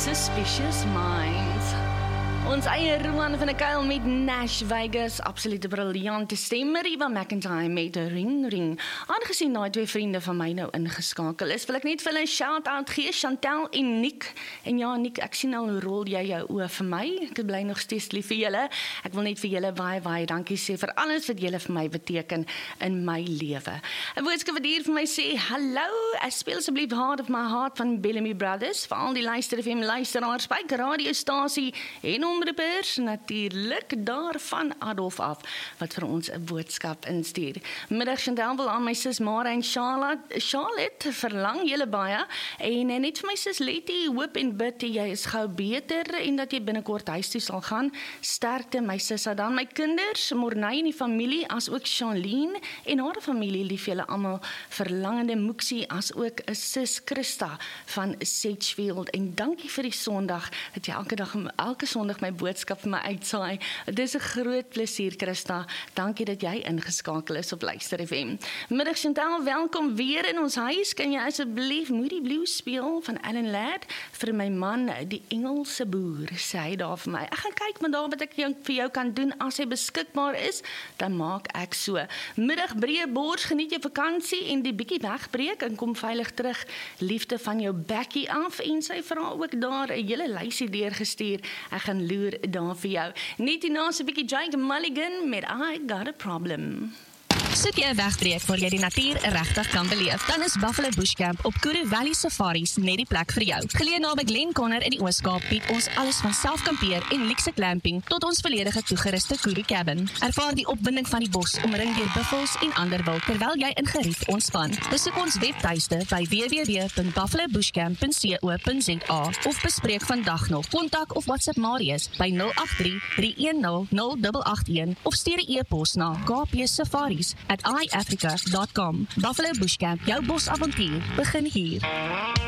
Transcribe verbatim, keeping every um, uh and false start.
Suspicious Minds. Ons eie Roan van der Kuil met Nash Vegas, absolute briljante stem, Riva McIntyre met Ring Ring. Aangesien daai twee vriende van my nou ingeskakel is, wil ek net vir hulle 'n shout-out gee, Chantel en Nick. En ja, Nick, ek sien al hoe rol jy jou oë vir my. Ek bly nog steeds lief vir julle. Ek wil net vir julle baie baie dankie sê vir alles wat julle vir my beteken in my lewe. 'n Boodskap wat hier vir my sê, hallo, ek speel asseblief Heart of My Heart van Bellamy Brothers, vir al die luister F M luisteraars by radiostasie en omroepers, natuurlik daarvan Adolf af, wat vir ons 'n boodskap instuur. Middag Chantal wil aan my sis Mara en Charlotte, Charlotte verlang julle baie, en net vir my sis Letty, hoop en bid jy is gou beter en dat jy binnekort huis toe sal gaan. Sterkte my sis Adan, my kinders, Morney en die familie, as ook Charlene en haar familie, lief julle almal, verlangende Moeksie, as ook 'n sis Christa van Sedgefield, en dankie vir die Sondag, dat jy elke dag, elke Sondag my boodskap vir my uitsaai. Dit is 'n groot plesier, Christa. Dankie dat jy ingeskakel is op Luister F M. Middag Chantal, welkom weer in ons huis. Kan jy asseblief Moody Blues speel van Alan Ladd vir my man, die Engelse boer, sê hy daar vir my. Ek gaan kyk maar daar wat ek jou, vir jou kan doen as hy beskikbaar is, dan maak ek so. Middag breë bors, geniet jou vakansie en die bietjie wegbreek en kom veilig terug. Liefde van jou bekkie af, en sy vra ook daar 'n hele lysie deurgestuur. Ek gaan loer daar vir jou. Net hierna se bietjie Jake Mulligan met I Got a Problem. Soek jy 'n wegbreek waar jy die natuur regtig kan beleef, dan is Buffalo Bush Camp op Kuru Valley Safaris net die plek vir jou. Geleë naby Glenconner in die Oos-Kaap bied ons alles van selfkampeer en luxe glamping tot ons volledige toegeruste Kuru cabin. Ervaar die opwinding van die bos omring deur buffels en ander wild terwyl jy in gerief ontspan. Besoek ons webtuiste by w w w punt buffalo bush camp punt co punt za of bespreek vandag nog. Kontak of WhatsApp Marius by nul agt drie, drie een nul, nul agt agt een of stuur 'n e-pos na k p safaris at i africa dot com. Buffalo Bush Camp, jou bosavontuur begin hier.